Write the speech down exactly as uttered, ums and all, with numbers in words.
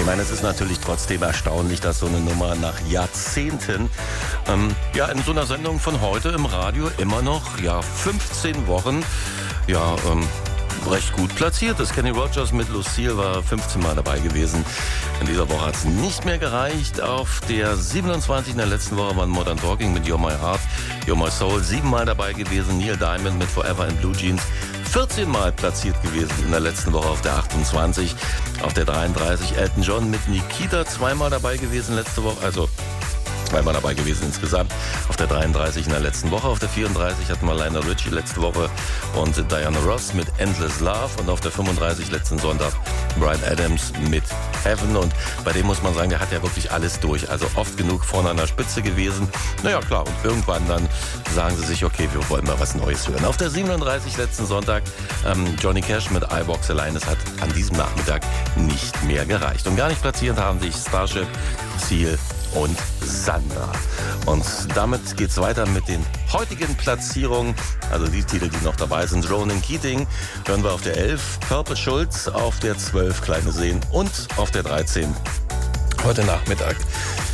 meine, es ist natürlich trotzdem erstaunlich, dass so eine Nummer nach Jahrzehnten, ähm, ja, in so einer Sendung von heute im Radio immer noch, ja, fünfzehn Wochen, ja, ähm, recht gut platziert ist. Kenny Rogers mit Lucille war fünfzehn Mal dabei gewesen. In dieser Woche hat es nicht mehr gereicht. Auf der siebenundzwanzig in der letzten Woche waren Modern Talking mit You're My Heart, You're My Soul siebenmal dabei gewesen. Neil Diamond mit Forever in Blue Jeans vierzehn Mal platziert gewesen in der letzten Woche auf der achtundzwanzig. Auf der dreiunddreißig Elton John mit Nikita zweimal dabei gewesen letzte Woche, also zweimal dabei gewesen insgesamt. Auf der dreiunddreißig in der letzten Woche. Auf der vierunddreißig hatten wir Lionel Richie letzte Woche und Diana Ross mit Endless Love. Und auf der fünfunddreißig letzten Sonntag Bryan Adams mit Heaven. Und bei dem muss man sagen, der hat ja wirklich alles durch. Also oft genug vorne an der Spitze gewesen. Naja, klar. Und irgendwann dann sagen sie sich, okay, wir wollen mal was Neues hören. Auf der siebenunddreißig letzten Sonntag ähm, Johnny Cash mit I Box Allein. Es hat an diesem Nachmittag nicht mehr gereicht. Und gar nicht platziert haben sich Starship, Seal und Sandra. Und damit geht's weiter mit den heutigen Platzierungen. Also die Titel, die noch dabei sind. Ronan Keating hören wir auf der elf, Purple Schulz auf der zwölf, Kleine Seen und auf der dreizehn. Heute Nachmittag